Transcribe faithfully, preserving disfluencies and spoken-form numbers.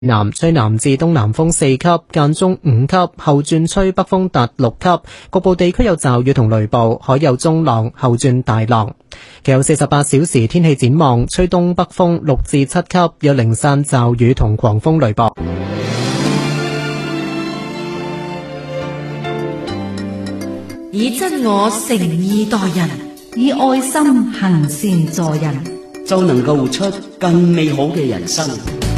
南吹南至東南風四級，間中五級，後轉吹北風達六級，局部地區有驟雨同雷暴，海有中浪，後轉大浪。其後四十八小時天氣展望，吹東北風六至七級，有零散驟雨同狂風雷暴。 以真我誠意待人，以愛心行善助人， 就能夠活出更美好嘅人生。